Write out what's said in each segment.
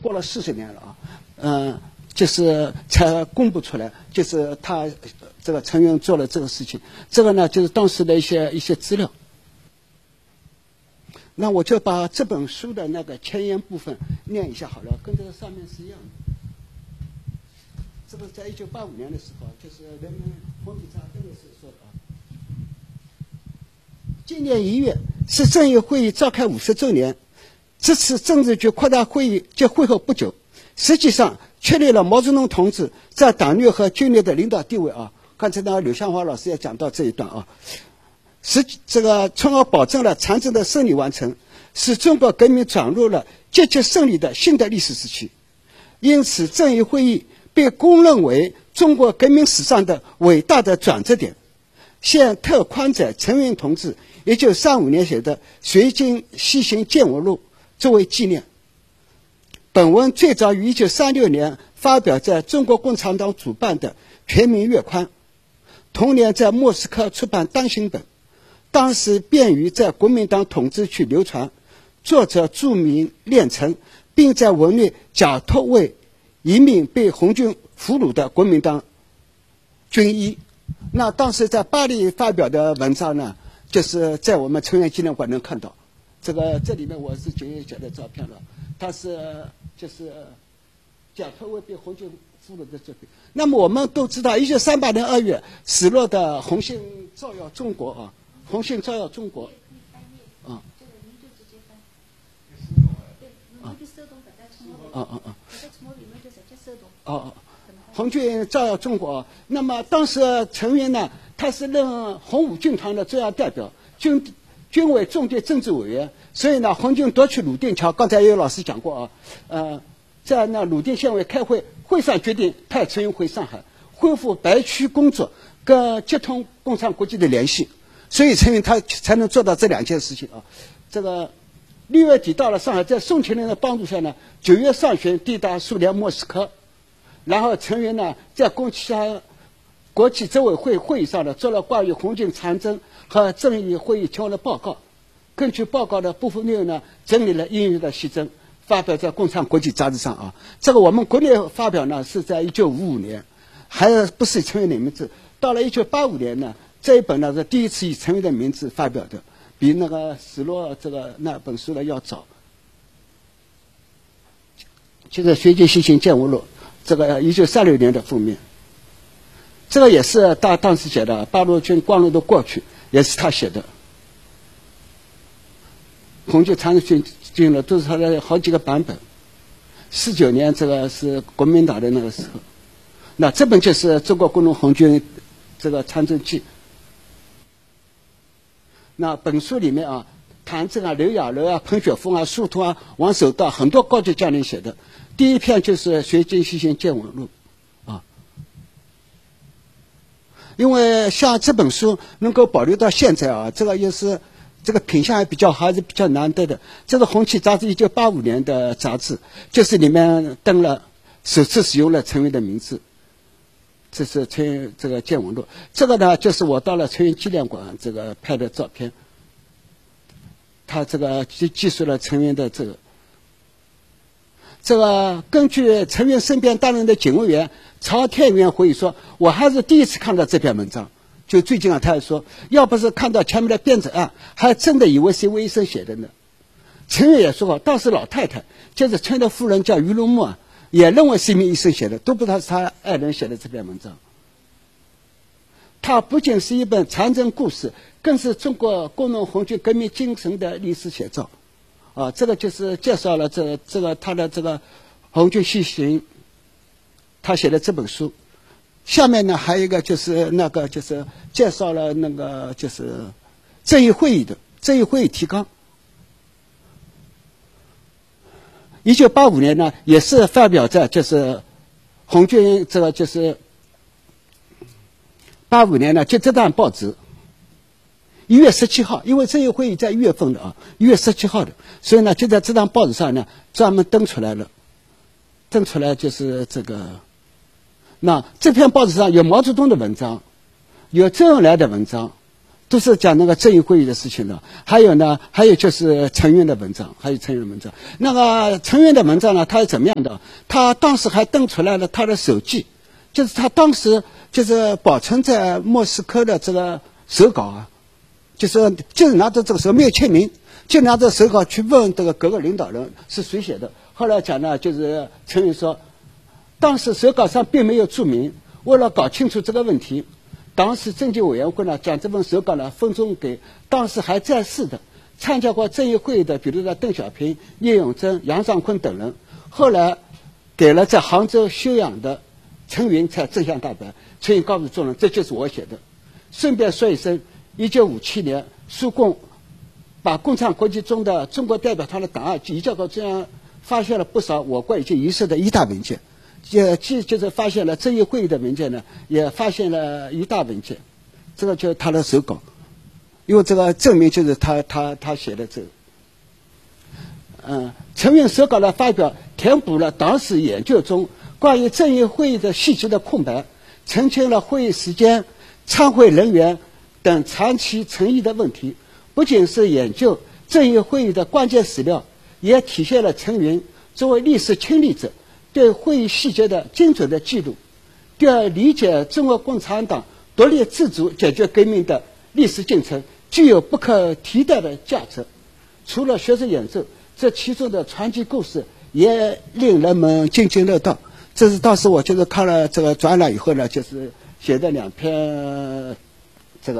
过了40年了啊，就是才公布出来，就是他这个陈云做了这个事情。这个呢，就是当时的一些资料。那我就把这本书的那个前言部分念一下好了，跟这个上面是一样的。这个在1985年的时候，就是人们红笔查登的时候说的啊。今年1月是政议会议召开50周年，这次政治局扩大会议结会后不久，实际上确立了毛泽东同志在党内和军内的领导地位啊。刚才呢，柳湘华老师也讲到这一段啊。从而保证了长征的胜利完成，使中国革命转入了节节胜利的新的历史时期。因此，政议会议被公认为中国革命史上的伟大的转折点。现特刊载陈云同志1935年写的《随军西行见闻录》作为纪念。本文最早于1936年发表在中国共产党主办的《全民月刊》，同年在莫斯科出版单行本。当时便于在国民党统治区流传，作者注明炼成，并在文内假托为一名被红军俘虏的国民党军医。那当时在巴黎发表的文章呢，就是在我们陈云纪念馆能看到。这里面我是9月9的照片了，它是就是假托为被红军俘虏的这个。那么我们都知道，1938年2月死落的红星照耀中国啊。红星照耀中国，啊，这个您就直接翻，对，您就手动把它从红军照耀中国。那么当时陈云呢，他是任红五军团的中央代表，军委重点政治委员，所以呢，红军夺取鲁甸桥，刚才也有老师讲过啊，在那鲁甸县委开会，会上决定派陈云回上海，恢复白区工作，跟接通共产国际的联系。所以陈云他才能做到这2件事情啊。这个6月底到了上海，在宋庆龄的帮助下呢，9月上旬抵达苏联莫斯科。然后陈云呢，在国际执委会会议上呢，做了关于红军长征和政议会议前的报告。根据报告的部分内容呢，整理了应用的细则，发表在《共产国际》杂志上啊。这个我们国内发表呢是在1955年，还不是陈云的名字。到了1985年呢。这一本呢是第一次以陈云的名字发表的，比那个史洛那本书呢要早。就是《随军西行见闻录》，这个1936年的封面，这个也是当时写的，八路军光荣的过去也是他写的。红军长征军了都是他的好几个版本。49年这个是国民党的那个时候，那这本就是中国工农红军这个长征记。那本书里面啊，谭震啊、刘亚楼啊、彭雪枫啊、树图啊、王守道很多高级将领写的。第一篇就是《随军西行见闻录》啊，因为像这本书能够保留到现在啊，这个也是这个品相也比较好，还是比较难得的。这是《红旗》杂志1985年的杂志，就是里面登了首次使用了陈云的名字。这是陈云这个见闻录，这个呢就是我到了陈云纪念馆这个拍的照片，他这个记述了陈云的这个根据陈云身边担任的警卫员曹天元回忆说，我还是第一次看到这篇文章，就最近啊，他还说，要不是看到前面的编者案，还真的以为是一位医生写的呢。陈云也说过，当时老太太就是陈云的夫人叫于龙木啊，也认为是一名医生写的，都不知道是他爱人写的这篇文章。它不仅是一本长征故事，更是中国工农红军革命精神的历史写照。啊，这个就是介绍了这个他的这个红军西行，他写的这本书。下面呢还有一个就是就是介绍了就是政议会议提纲。1985年呢也是发表在就是红军这个就是85年呢就这档报纸1月17号，因为政议会议在1月份的啊，1月17号的，所以呢就在这张报纸上呢专门登出来了，就是这个。那这篇报纸上有毛泽东的文章，有周恩来的文章， 都是讲那个正义会议的事情的。还有就是陈云的文章，那个陈云的文章呢，他是怎么样的？他当时还登出来了他的手记，就是他当时就是保存在莫斯科的这个手稿啊，就是拿着这个时候没有签名，就拿着手稿去问这个各个领导人是谁写的。后来讲呢，就是陈云说，当时手稿上并没有注明，为了搞清楚这个问题，当时政经委员会呢将这份手稿呢分送给当时还在世的参加过正义会议的，比如说邓小平、聂永真、杨尚昆等人，后来给了在杭州休养的陈云才真相大白。陈云告诉众人，这就是我写的。顺便说一声，1957年苏共把共产国际中的中国代表团的档案移交到中央，发现了不少我国已经遗失的一大文件，就是发现了正义会议的文件呢，也发现了一大文件，这个就是他的手稿，因为这个证明就是他写的这个。陈云手稿的发表填补了当时研究中关于正义会议的细节的空白，澄清了会议时间、参会人员等长期争议的问题，不仅是研究正义会议的关键史料，也体现了陈云作为历史亲历者对会议细节的精准的记录，对理解中国共产党独立自主解决革命的历史进程具有不可替代的价值。除了学术演奏，这其中的传奇故事也令人们津津乐道。这是当时我就是看了这个展览以后呢，就是写的2篇这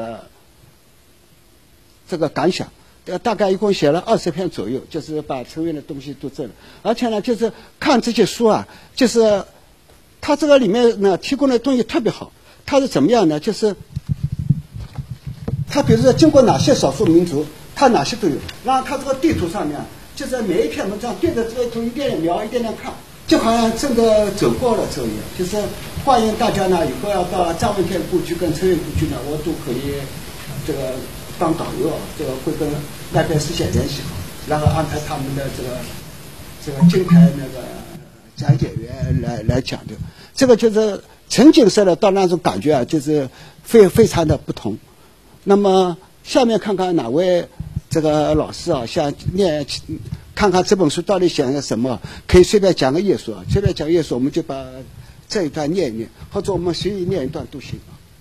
个感想，大概一共写了20篇左右，就是把陈云的东西都这了。而且呢，就是看这些书啊，就是他这个里面呢提供的东西特别好。他是怎么样呢？就是他比如说经过哪些少数民族，他哪些都有。然后他这个地图上面，就是每一篇文章对着这个图一点点描，一点点看，就好像真的走过了这样。就是欢迎大家呢以后要到张闻天故居跟陈云故居呢，我都可以这个当导游啊，这个会跟那边事先联系好，然后安排他们的这个金牌那个讲解员来讲的。这个就是沉浸式的到那种感觉啊，就是非常的不同。那么下面看看哪位这个老师啊，想看看这本书到底讲了什么，可以随便讲个页数啊，随便讲页数，我们就把这一段念一念，或者我们随意念一段都行。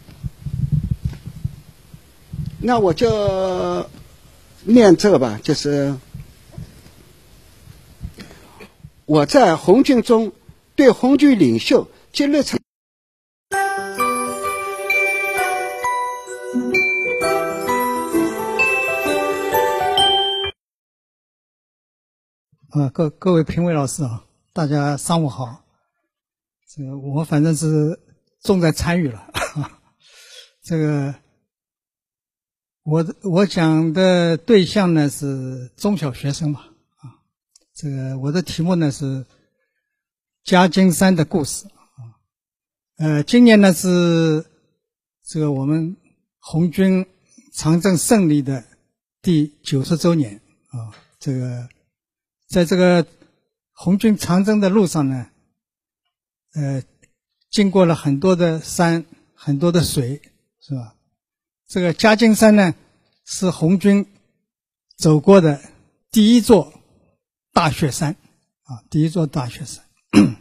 那我就念这个吧，就是我在红军中对红军领袖及日常各位评委老师啊，大家上午好。这个我反正是重在参与了。这个我讲的对象呢是中小学生吧，这个我的题目呢是夹金山的故事今年呢是这个我们红军长征胜利的第90周年这个在这个红军长征的路上呢，经过了很多的山，很多的水，是吧？这个夹金山呢，是红军走过的第一座大雪山第一座大雪山。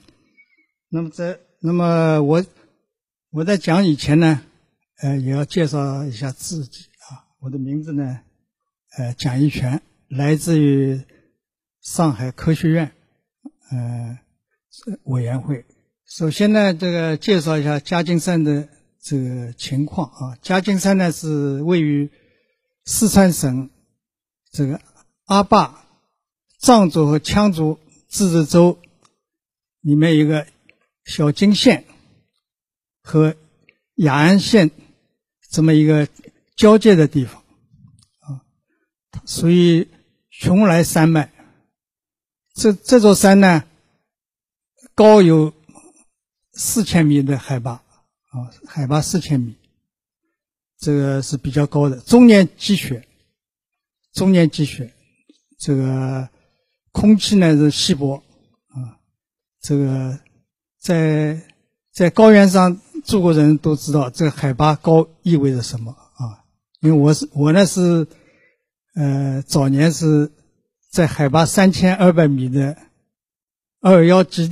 那么我在讲以前呢，也要介绍一下自己我的名字呢，蒋一全，来自于上海科学院委员会。首先呢，这个介绍一下夹金山的这个情况夹金山呢是位于四川省这个阿坝藏族和羌族自治州里面一个小金县和雅安县这么一个交界的地方属于邛崃山脉。这座山呢，高有4000米的海拔海拔4000米，这个是比较高的。终年积雪，这个空气呢是稀薄这个在高原上住过人都知道，这个海拔高意味着什么因为我呢是早年是在海拔3200米的221基